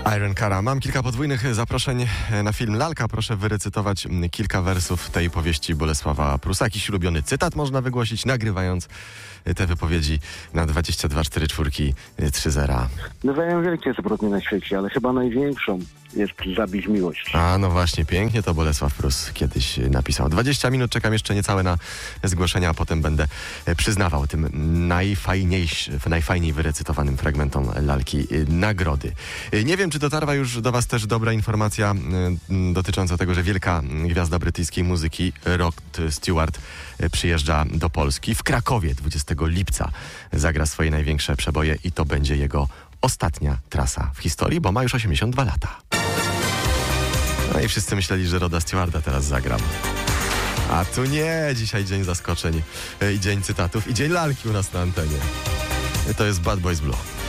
Iron Cara. Mam kilka podwójnych zaproszeń na film Lalka. Proszę wyrecytować kilka wersów tej powieści Bolesława Prusa. Jakiś ulubiony cytat można wygłosić, nagrywając te wypowiedzi na 22 44 30. Bywają wielkie zbrodnie na świecie, ale chyba największą jest zabić miłość. A no właśnie, pięknie to Bolesław Prus kiedyś napisał. 20 minut czekam jeszcze niecałe na zgłoszenia, a potem będę przyznawał tym najfajniej wyrecytowanym fragmentom Lalki nagrody. Nie wiem, czy dotarła już do was też dobra informacja dotycząca tego, że wielka gwiazda brytyjskiej muzyki Rod Stewart przyjeżdża do Polski. W Krakowie 20 lipca zagra swoje największe przeboje i to będzie jego ostatnia trasa w historii, bo ma już 82 lata. No i wszyscy myśleli, że Roda Stewarda teraz zagram. A tu nie, dzisiaj dzień zaskoczeń i dzień cytatów i dzień lalki u nas na antenie. To jest Bad Boys Blue.